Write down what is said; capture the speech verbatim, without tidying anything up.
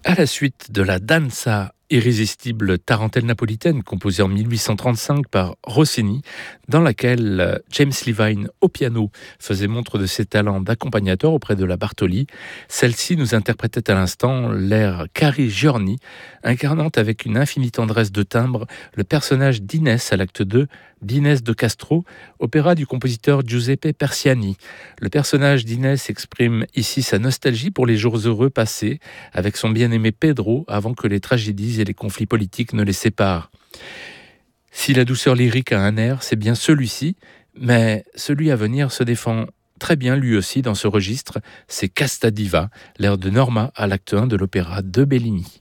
À la suite de la danza irrésistible tarentelle napolitaine composée en mille huit cent trente-cinq par Rossini, dans laquelle James Levine au piano faisait montre de ses talents d'accompagnateur auprès de la Bartoli, celle-ci nous interprétait à l'instant l'air Cari Giorni, incarnant avec une infinie tendresse de timbre le personnage d'Inès à l'acte deux d'Inès de Castro, opéra du compositeur Giuseppe Persiani. Le personnage d'Inès exprime ici sa nostalgie pour les jours heureux passés avec son bien-aimé Pedro avant que les tragédies et les conflits politiques ne les séparent. Si la douceur lyrique a un air, c'est bien celui-ci, mais celui à venir se défend très bien lui aussi dans ce registre, c'est Casta Diva, l'air de Norma à l'acte un de l'opéra de Bellini.